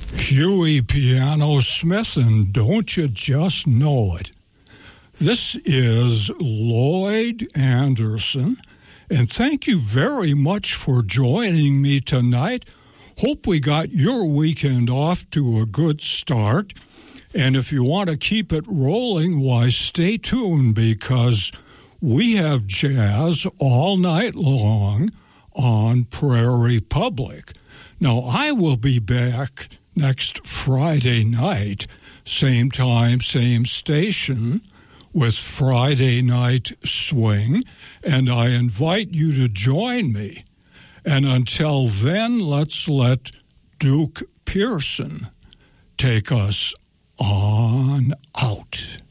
Huey Piano Smith, and don't you just know it? This is Lloyd Anderson, and thank you very much for joining me tonight. Hope we got your weekend off to a good start, and if you want to keep it rolling, why, stay tuned, because we have jazz all night long on Prairie Public. Now, I will be back next Friday night, same time, same station, with Friday Night Swing, and I invite you to join me. And until then, let's let Duke Pearson take us on out.